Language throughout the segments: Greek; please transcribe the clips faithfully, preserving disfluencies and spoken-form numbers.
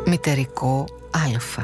Μητερικό Α.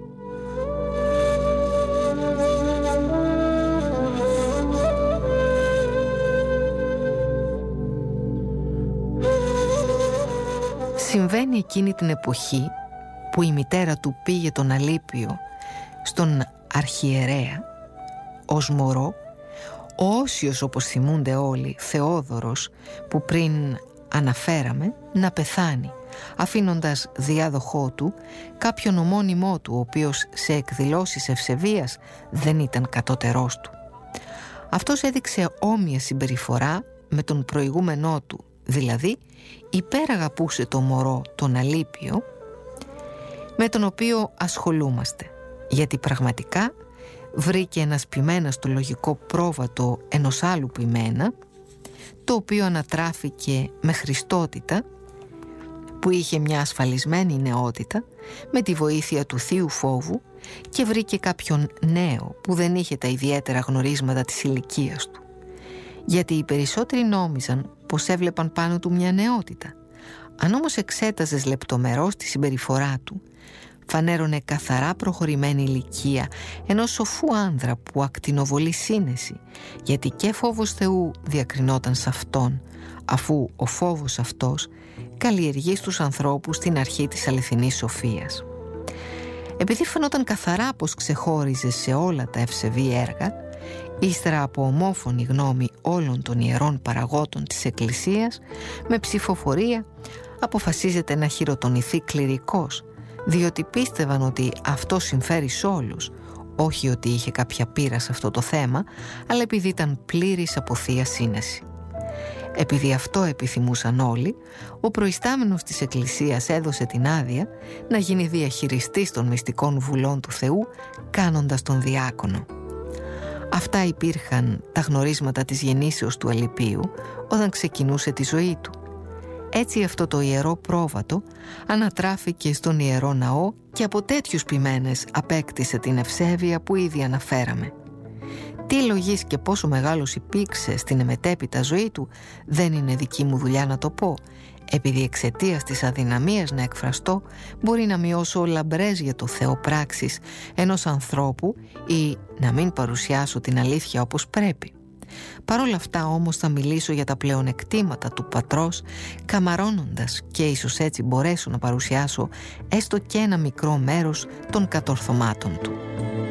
Συμβαίνει εκείνη την εποχή που η μητέρα του πήγε τον Αλήπιο στον αρχιερέα ως μωρό, ο Όσιος, όπως θυμούνται όλοι, Θεόδωρος, που πριν αναφέραμε, να πεθάνει, αφήνοντας διάδοχό του κάποιον ομώνυμό του, ο οποίος σε εκδηλώσεις ευσεβίας δεν ήταν κατώτερός του. Αυτός έδειξε όμοια συμπεριφορά με τον προηγούμενό του, δηλαδή υπεραγαπούσε το μωρό τον Αλήπιο, με τον οποίο ασχολούμαστε, γιατί πραγματικά βρήκε ένα σπημένα στο λογικό πρόβατο ενός άλλου ποιμένα, το οποίο ανατράφηκε με χριστότητα, που είχε μια ασφαλισμένη νεότητα με τη βοήθεια του θείου φόβου, και βρήκε κάποιον νέο που δεν είχε τα ιδιαίτερα γνωρίσματα της ηλικίας του, γιατί οι περισσότεροι νόμιζαν πως έβλεπαν πάνω του μια νεότητα. Αν όμως εξέταζες λεπτομερώς τη συμπεριφορά του, φανέρωνε καθαρά προχωρημένη ηλικία ενός σοφού άνδρα που ακτινοβολεί σύνεση, γιατί και φόβος Θεού διακρινόταν σε αυτόν, αφού ο φόβος αυτός καλλιεργεί στους ανθρώπους την αρχή της αληθινής σοφίας. Επειδή φαινόταν καθαρά πως ξεχώριζε σε όλα τα ευσεβή έργα, ύστερα από ομόφωνη γνώμη όλων των ιερών παραγότων της Εκκλησίας, με ψηφοφορία αποφασίζεται να χειροτονηθεί κληρικός, διότι πίστευαν ότι αυτό συμφέρει σε όλους, όχι ότι είχε κάποια πείρα σε αυτό το θέμα, αλλά επειδή ήταν πλήρης από θεία σύνεση. Επειδή αυτό επιθυμούσαν όλοι, ο προϊστάμενος της Εκκλησίας έδωσε την άδεια να γίνει διαχειριστής των μυστικών βουλών του Θεού, κάνοντας τον διάκονο. Αυτά υπήρχαν τα γνωρίσματα της γεννήσεως του Αληπίου όταν ξεκινούσε τη ζωή του. Έτσι αυτό το ιερό πρόβατο ανατράφηκε στον ιερό ναό και από τέτοιους ποιμένες απέκτησε την ευσέβεια που ήδη αναφέραμε. Τι λογής και πόσο μεγάλος υπήρξε στην εμετέπειτα ζωή του δεν είναι δική μου δουλειά να το πω, επειδή εξαιτίας της αδυναμίας να εκφραστώ μπορεί να μειώσω λαμπρές για το Θεό πράξεις ενός ανθρώπου ή να μην παρουσιάσω την αλήθεια όπως πρέπει. Παρ' όλα αυτά όμως θα μιλήσω για τα πλεονεκτήματα του πατρός, καμαρώνοντας και ίσως έτσι μπορέσω να παρουσιάσω έστω και ένα μικρό μέρος των κατορθωμάτων του.